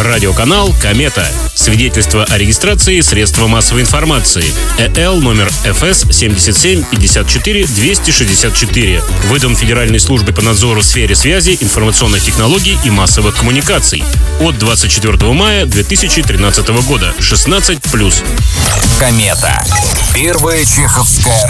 Радиоканал «Комета». Свидетельство о регистрации средства массовой информации. ЭЛ номер ФС 7754-264. Выдан Федеральной службой по надзору в сфере связи, информационных технологий и массовых коммуникаций. От 24 мая 2013 года. 16+. «Комета». Первая чеховская